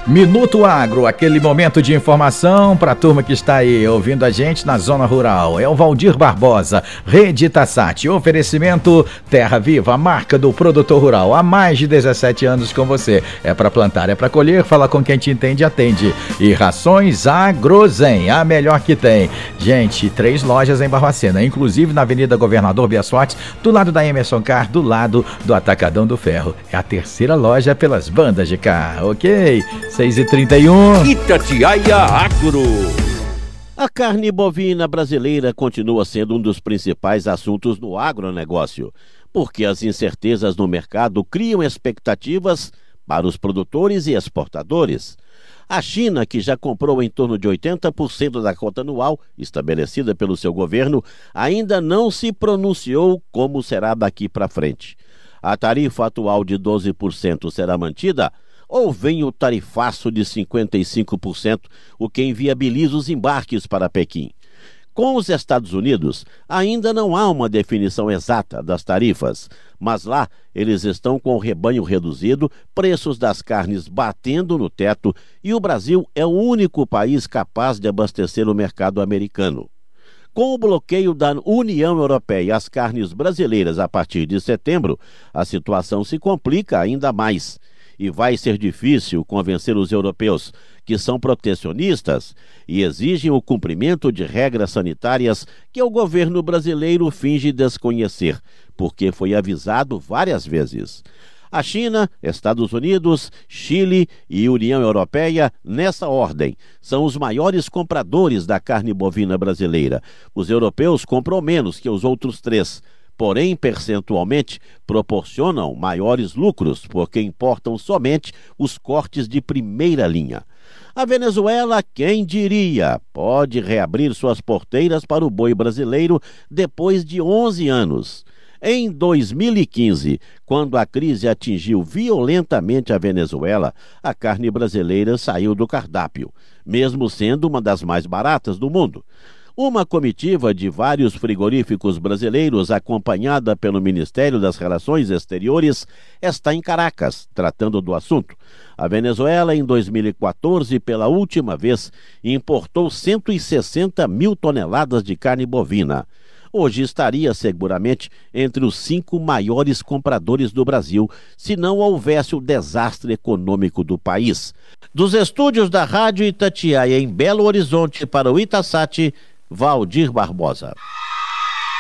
Minuto Agro, aquele momento de informação para a turma que está aí ouvindo a gente na zona rural. É o Valdir Barbosa, Rede Itasat, oferecimento Terra Viva, a marca do produtor rural, há mais de 17 anos com você. É para plantar, é para colher, fala com quem te entende, atende. E Rações Agrozen, a melhor que tem. Gente, 3 lojas em Barbacena, inclusive na Avenida Governador Bias Fortes, do lado da Emerson Car, do lado do Atacadão do Ferro. É a terceira loja pelas bandas de cá, ok? 6h31. Itatiaia Agro. A carne bovina brasileira continua sendo um dos principais assuntos no agronegócio, porque as incertezas no mercado criam expectativas para os produtores e exportadores. A China, que já comprou em torno de 80% da cota anual estabelecida pelo seu governo, ainda não se pronunciou como será daqui para frente. A tarifa atual de 12% será mantida ou vem o tarifaço de 55%, o que inviabiliza os embarques para Pequim? Com os Estados Unidos, ainda não há uma definição exata das tarifas, mas lá eles estão com o rebanho reduzido, preços das carnes batendo no teto e o Brasil é o único país capaz de abastecer o mercado americano. Com o bloqueio da União Europeia às carnes brasileiras a partir de setembro, a situação se complica ainda mais. E vai ser difícil convencer os europeus, que são protecionistas e exigem o cumprimento de regras sanitárias que o governo brasileiro finge desconhecer, porque foi avisado várias vezes. A China, Estados Unidos, Chile e União Europeia, nessa ordem, são os maiores compradores da carne bovina brasileira. Os europeus compram menos que os outros 3. Porém, percentualmente, proporcionam maiores lucros, porque importam somente os cortes de primeira linha. A Venezuela, quem diria, pode reabrir suas porteiras para o boi brasileiro depois de 11 anos. Em 2015, quando a crise atingiu violentamente a Venezuela, a carne brasileira saiu do cardápio, mesmo sendo uma das mais baratas do mundo. Uma comitiva de vários frigoríficos brasileiros, acompanhada pelo Ministério das Relações Exteriores, está em Caracas, tratando do assunto. A Venezuela, em 2014, pela última vez, importou 160 mil toneladas de carne bovina. Hoje estaria seguramente entre os 5 maiores compradores do Brasil, se não houvesse o desastre econômico do país. Dos estúdios da Rádio Itatiaia, em Belo Horizonte, para o Itasat, Valdir Barbosa.